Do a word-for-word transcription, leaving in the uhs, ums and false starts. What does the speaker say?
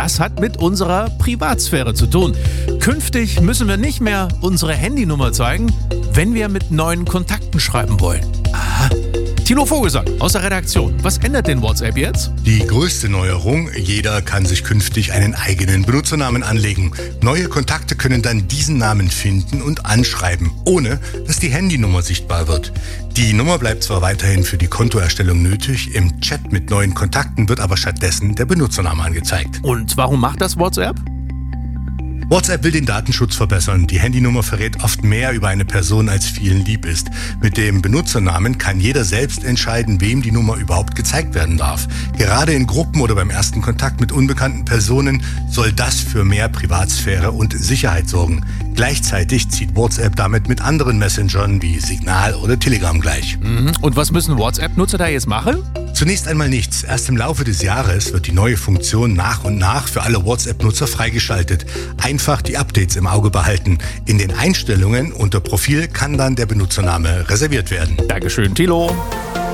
das hat mit unserer Privatsphäre zu tun. Künftig müssen wir nicht mehr unsere Handynummer zeigen, wenn wir mit neuen Kontakten schreiben wollen. Aha. Tilo Vogelsang aus der Redaktion. Was ändert denn WhatsApp jetzt? Die größte Neuerung, jeder kann sich künftig einen eigenen Benutzernamen anlegen. Neue Kontakte können dann diesen Namen finden und anschreiben, ohne dass die Handynummer sichtbar wird. Die Nummer bleibt zwar weiterhin für die Kontoerstellung nötig, im Chat mit neuen Kontakten wird aber stattdessen der Benutzername angezeigt. Und warum macht das WhatsApp? WhatsApp will den Datenschutz verbessern. Die Handynummer verrät oft mehr über eine Person, als vielen lieb ist. Mit dem Benutzernamen kann jeder selbst entscheiden, wem die Nummer überhaupt gezeigt werden darf. Gerade in Gruppen oder beim ersten Kontakt mit unbekannten Personen soll das für mehr Privatsphäre und Sicherheit sorgen. Gleichzeitig zieht WhatsApp damit mit anderen Messengern wie Signal oder Telegram gleich. Mhm. Und was müssen WhatsApp-Nutzer da jetzt machen? Zunächst einmal nichts. Erst im Laufe des Jahres wird die neue Funktion nach und nach für alle WhatsApp-Nutzer freigeschaltet. Einfach die Updates im Auge behalten. In den Einstellungen unter Profil kann dann der Benutzername reserviert werden. Dankeschön, Tilo.